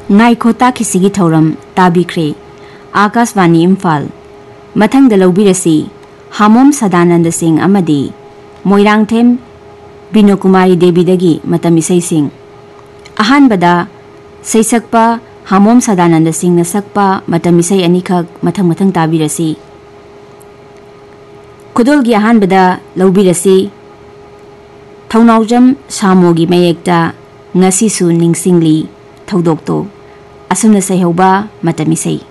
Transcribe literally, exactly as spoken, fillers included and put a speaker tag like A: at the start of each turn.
A: नाइखो ताखिसिगी थौरम ताबिख्रे आकाशवाणी इम्फाल मथंग दलौबिरसी हामोम सदानंद सिंह अमदी मोइरांगथेम बिनो कुमारी देवी दगी मतमिसई सिंह अहानबदा सैसकपा हामोम सदानंद सिंह न सकपा मतमिसई अनिखक मथंग मथंग ताबिरसी खुदोलगी अहानबदा लौबिरसी Thounaojam सामोगी मयेक्ता ngasisu ningsingli थौदोक्तो असुमना सैहौबा मतमिसई।